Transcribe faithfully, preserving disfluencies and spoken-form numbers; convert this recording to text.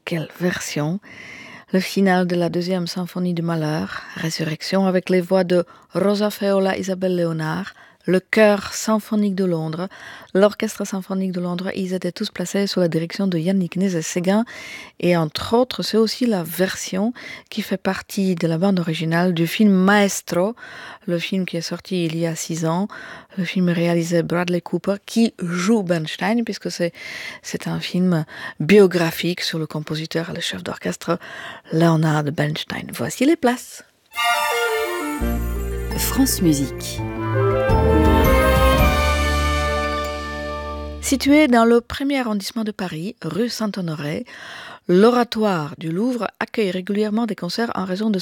quelle version! Le final de la deuxième symphonie du Malheur, Résurrection, avec les voix de Rosa Feola, Isabelle Léonard, le chœur symphonique de Londres, l'orchestre symphonique de Londres, ils étaient tous placés sous la direction de Yannick Nézet-Séguin. Et entre autres, c'est aussi la version qui fait partie de la bande originale du film Maestro, le film qui est sorti il y a six ans. Le film réalisé Bradley Cooper, qui joue Bernstein, puisque c'est, c'est un film biographique sur le compositeur et le chef d'orchestre Leonard Bernstein. Voici les places. France Musique. Situé dans le premier arrondissement de Paris, rue Saint-Honoré, l'Oratoire du Louvre accueille régulièrement des concerts en raison de